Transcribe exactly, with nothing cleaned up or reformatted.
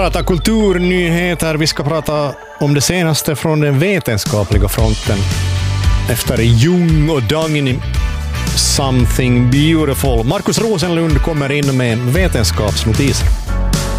Prata kulturnyheter, vi ska prata om det senaste från den vetenskapliga fronten. Efter Jung och Dagny, Something Beautiful. Markus Rosenlund kommer in med vetenskapsnotiser.